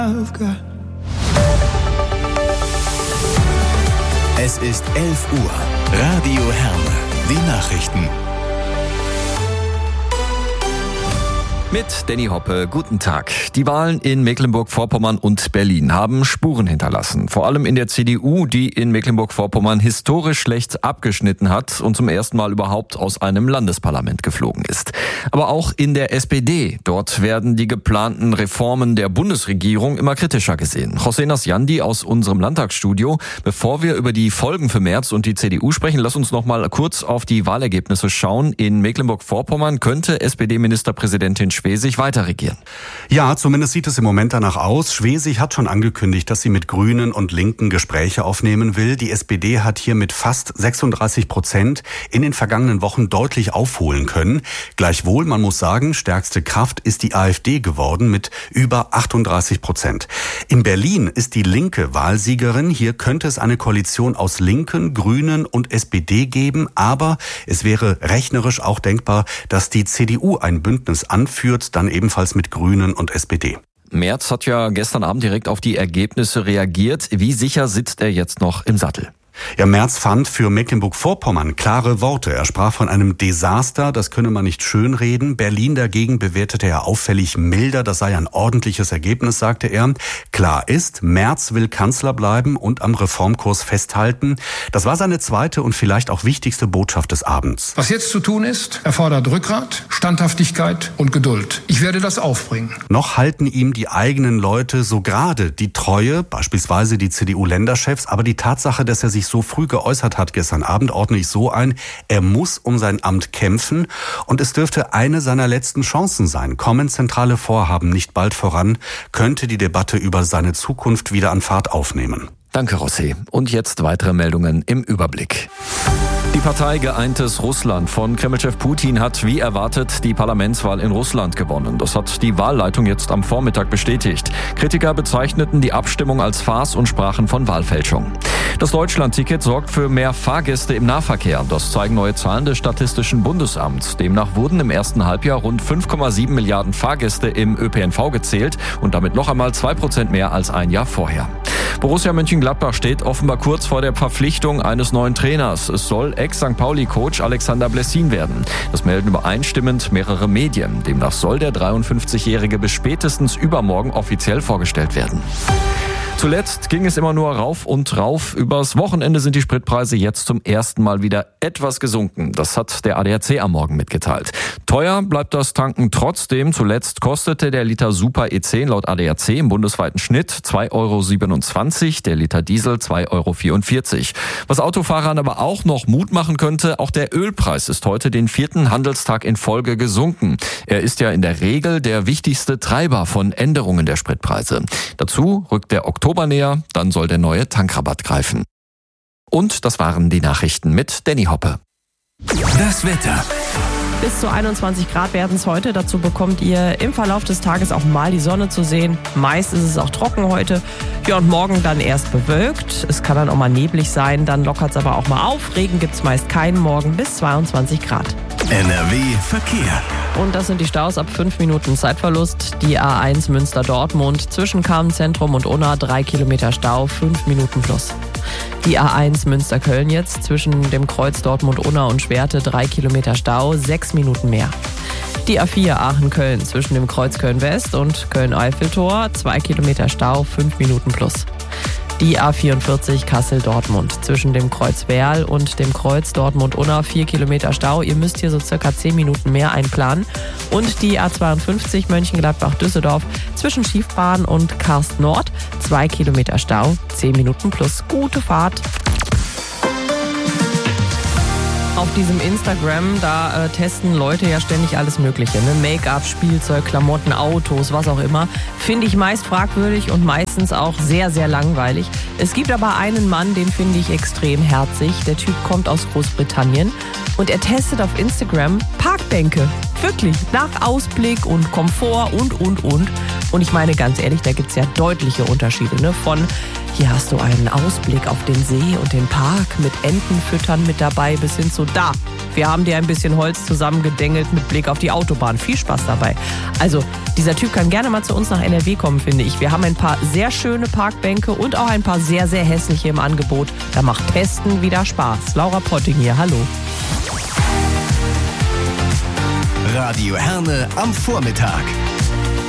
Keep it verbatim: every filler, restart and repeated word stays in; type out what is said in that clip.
Es ist elf Uhr. Radio Herne. Die Nachrichten. Mit Danny Hoppe, guten Tag. Die Wahlen in Mecklenburg-Vorpommern und Berlin haben Spuren hinterlassen. Vor allem in der C D U, die in Mecklenburg-Vorpommern historisch schlecht abgeschnitten hat und zum ersten Mal überhaupt aus einem Landesparlament geflogen ist. Aber auch in der S P D. Dort werden die geplanten Reformen der Bundesregierung immer kritischer gesehen. José Nasjandi aus unserem Landtagsstudio. Bevor wir über die Folgen für Merz und die C D U sprechen, lass uns noch mal kurz auf die Wahlergebnisse schauen. In Mecklenburg-Vorpommern könnte S P D-Ministerpräsidentin Schwesig weiter regieren. Ja, zumindest sieht es im Moment danach aus. Schwesig hat schon angekündigt, dass sie mit Grünen und Linken Gespräche aufnehmen will. Die S P D hat hier mit fast sechsunddreißig Prozent in den vergangenen Wochen deutlich aufholen können. Gleichwohl, man muss sagen, stärkste Kraft ist die AfD geworden mit über achtunddreißig Prozent. In Berlin ist die Linke Wahlsiegerin. Hier könnte es eine Koalition aus Linken, Grünen und S P D geben. Aber es wäre rechnerisch auch denkbar, dass die C D U ein Bündnis anführt, dann ebenfalls mit Grünen und S P D. Merz hat ja gestern Abend direkt auf die Ergebnisse reagiert. Wie sicher sitzt er jetzt noch im Sattel? Ja, Merz fand für Mecklenburg-Vorpommern klare Worte. Er sprach von einem Desaster, das könne man nicht schönreden. Berlin dagegen bewertete er auffällig milder. Das sei ein ordentliches Ergebnis, sagte er. Klar ist, Merz will Kanzler bleiben und am Reformkurs festhalten. Das war seine zweite und vielleicht auch wichtigste Botschaft des Abends. Was jetzt zu tun ist, erfordert Rückgrat, Standhaftigkeit und Geduld. Ich werde das aufbringen. Noch halten ihm die eigenen Leute so gerade die Treue, beispielsweise die C D U-Länderchefs, aber die Tatsache, dass er sich so früh geäußert hat gestern Abend, ordne ich so ein, er muss um sein Amt kämpfen und es dürfte eine seiner letzten Chancen sein. Kommen zentrale Vorhaben nicht bald voran, könnte die Debatte über seine Zukunft wieder an Fahrt aufnehmen. Danke, José. Und jetzt weitere Meldungen im Überblick. Die Partei Geeintes Russland von Kremlchef Putin hat wie erwartet die Parlamentswahl in Russland gewonnen. Das hat die Wahlleitung jetzt am Vormittag bestätigt. Kritiker bezeichneten die Abstimmung als Farce und sprachen von Wahlfälschung. Das Deutschland-Ticket sorgt für mehr Fahrgäste im Nahverkehr. Das zeigen neue Zahlen des Statistischen Bundesamts. Demnach wurden im ersten Halbjahr rund fünf Komma sieben Milliarden Fahrgäste im Ö P N V gezählt und damit noch einmal zwei Prozent mehr als ein Jahr vorher. Borussia Mönchengladbach steht offenbar kurz vor der Verpflichtung eines neuen Trainers. Es soll Ex-Sankt Pauli-Coach Alexander Blessin werden. Das melden übereinstimmend mehrere Medien. Demnach soll der dreiundfünfzigjährige bis spätestens übermorgen offiziell vorgestellt werden. Zuletzt ging es immer nur rauf und rauf. Übers Wochenende sind die Spritpreise jetzt zum ersten Mal wieder etwas gesunken. Das hat der A D A C am Morgen mitgeteilt. Teuer bleibt das Tanken trotzdem. Zuletzt kostete der Liter Super E zehn laut A D A C im bundesweiten Schnitt zwei Euro siebenundzwanzig, der Liter Diesel zwei Euro vierundvierzig. Was Autofahrern aber auch noch Mut machen könnte, auch der Ölpreis ist heute den vierten Handelstag in Folge gesunken. Er ist ja in der Regel der wichtigste Treiber von Änderungen der Spritpreise. Dazu rückt der Oktober näher, dann soll der neue Tankrabatt greifen. Und das waren die Nachrichten mit Danny Hoppe. Das Wetter. Bis zu einundzwanzig Grad werden es heute. Dazu bekommt ihr im Verlauf des Tages auch mal die Sonne zu sehen. Meist ist es auch trocken heute. Ja, und morgen dann erst bewölkt. Es kann dann auch mal neblig sein. Dann lockert es aber auch mal auf. Regen gibt es meist keinen Morgen bis zweiundzwanzig Grad. N R W Verkehr. Und das sind die Staus ab fünf Minuten Zeitverlust. Die A eins Münster-Dortmund zwischen Kamenz-Zentrum und Unna drei Kilometer Stau, fünf Minuten plus. Die A eins Münster-Köln jetzt zwischen dem Kreuz Dortmund-Unna und Schwerte drei Kilometer Stau, sechs Minuten mehr. Die A vier Aachen-Köln zwischen dem Kreuz Köln-West und Köln-Eiffeltor, zwei Kilometer Stau, fünf Minuten plus. Die A vierundvierzig Kassel-Dortmund zwischen dem Kreuz Werl und dem Kreuz Dortmund-Unna, vier Kilometer Stau. Ihr müsst hier so circa zehn Minuten mehr einplanen. Und die A zweiundfünfzig Mönchengladbach-Düsseldorf zwischen Schiefbahn und Karst Nord, zwei Kilometer Stau, zehn Minuten plus. Gute Fahrt. Auf diesem Instagram, da äh, testen Leute ja ständig alles Mögliche. Ne? Make-up, Spielzeug, Klamotten, Autos, was auch immer. Finde ich meist fragwürdig und meistens auch sehr, sehr langweilig. Es gibt aber einen Mann, den finde ich extrem herzig. Der Typ kommt aus Großbritannien und er testet auf Instagram Parkbänke. Wirklich, nach Ausblick und Komfort und, und, und. Und ich meine, ganz ehrlich, da gibt's ja deutliche Unterschiede. Ne? Von, hier hast du einen Ausblick auf den See und den Park mit Entenfüttern mit dabei, bis hin zu da. Wir haben dir ein bisschen Holz zusammengedengelt mit Blick auf die Autobahn. Viel Spaß dabei. Also, dieser Typ kann gerne mal zu uns nach N R W kommen, finde ich. Wir haben ein paar sehr schöne Parkbänke und auch ein paar sehr, sehr hässliche im Angebot. Da macht Testen wieder Spaß. Laura Potting hier, hallo. Radio Herne am Vormittag.